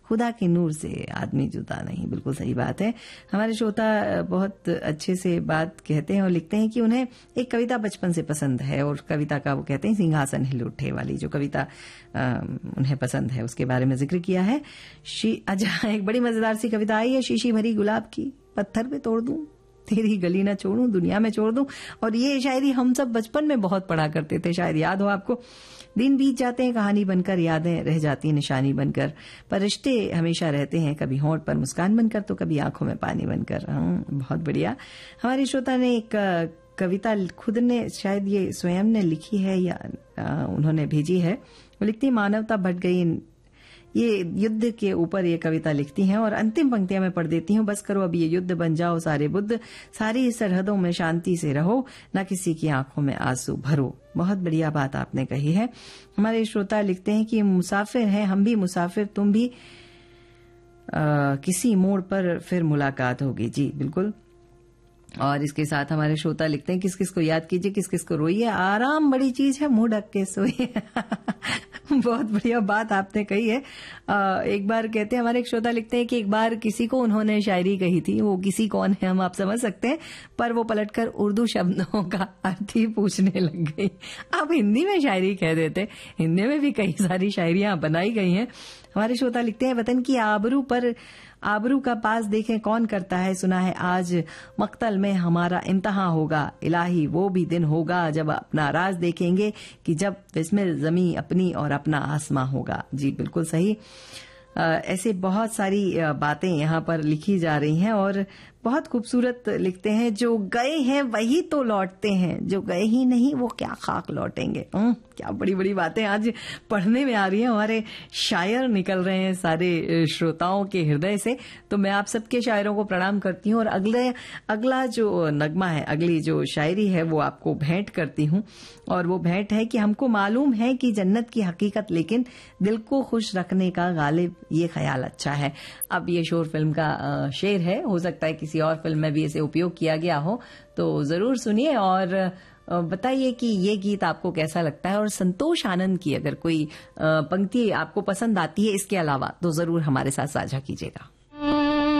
खुदा के नूर से आदमी जुदा नहीं। बिल्कुल सही बात है। हमारे श्रोता बहुत अच्छे से बात कहते हैं और लिखते हैं कि उन्हें एक कविता बचपन से पसंद है और कविता का वो कहते हैं सिंहासन हिल उठे वाली जो कविता उन्हें पसंद है उसके बारे में जिक्र किया है। अच्छा, एक बड़ी मजेदार सी कविता आई है, शीशी भरी गुलाब की पत्थर पे तोड़ दूं, तेरी गली ना छोड़ूं, दुनिया में छोड़ दूं। और ये शायरी हम सब बचपन में बहुत पढ़ा करते थे, शायद याद हो आपको। दिन बीत जाते हैं कहानी बनकर, यादें रह जाती निशानी बनकर, पर रिश्ते हमेशा रहते हैं, कभी होंठ पर मुस्कान बनकर तो कभी आंखों में पानी बनकर। बहुत बढ़िया। हमारी श्रोता ने एक कविता खुद ने, शायद ये स्वयं ने लिखी है या उन्होंने भेजी है। वो लिखती, मानवता बढ़ गई, ये युद्ध के ऊपर ये कविता लिखती हैं और अंतिम पंक्तियां मैं पढ़ देती हूँ। बस करो अब ये युद्ध, बन जाओ सारे बुद्ध, सारी सरहदों में शांति से रहो, ना किसी की आंखों में आंसू भरो। बहुत बढ़िया बात आपने कही है। हमारे श्रोता लिखते हैं कि मुसाफिर हैं हम भी मुसाफिर, तुम भी किसी मोड़ पर फिर मुलाकात होगी। जी बिल्कुल। और इसके साथ हमारे श्रोता लिखते हैं, किस किस को याद कीजिए, किस किस को रोइए, आराम बड़ी चीज है, मुंह ढक के सोइए। बहुत बढ़िया बात आपने कही है। एक बार कहते हैं, हमारे एक श्रोता लिखते हैं कि एक बार किसी को उन्होंने शायरी कही थी, वो किसी कौन है हम आप समझ सकते हैं, पर वो पलटकर उर्दू शब्दों का अर्थ ही पूछने लग गई। आप हिंदी में शायरी कह देते, हिंदी में भी कई सारी शायरियां बनाई गई हैं। हमारे श्रोता लिखते हैं, वतन की आबरू पर आबरू का पास देखें कौन करता है, सुना है आज मक्तल में हमारा इम्तहां होगा, इलाही वो भी दिन होगा जब अपना राज देखेंगे, कि जब बिस्मिल जमी अपनी और अपना आसमां होगा। जी बिल्कुल सही। ऐसे बहुत सारी बातें यहाँ पर लिखी जा रही हैं और बहुत खूबसूरत लिखते हैं, जो गए हैं वही तो लौटते हैं, जो गए ही नहीं वो क्या खाक लौटेंगे। क्या बड़ी बड़ी बातें आज पढ़ने में आ रही हैं, हमारे शायर निकल रहे हैं सारे श्रोताओं के हृदय से। तो मैं आप सबके शायरों को प्रणाम करती हूँ और अगला जो नगमा है, अगली जो शायरी है वो आपको भेंट करती हूँ। और वो भेंट है कि हमको मालूम है कि जन्नत की हकीकत, लेकिन दिल को खुश रखने का गालिब ये ख्याल अच्छा है। अब ये शोर फिल्म का शेर है, हो सकता है किसी और फिल्म में भी इसे उपयोग किया गया हो, तो जरूर सुनिए और बताइए कि ये गीत आपको कैसा लगता है। और संतोष आनंद की अगर कोई पंक्ति आपको पसंद आती है इसके अलावा, तो जरूर हमारे साथ साझा कीजिएगा।